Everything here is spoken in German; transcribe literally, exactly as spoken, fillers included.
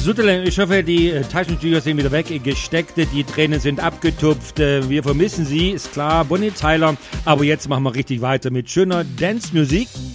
Sutterle, ich hoffe, die äh, Taschentücher sind wieder weggesteckt, die Tränen sind abgetupft, äh, wir vermissen sie, ist klar, Bonnie Tyler, aber jetzt machen wir richtig weiter mit schöner Dance-Musik.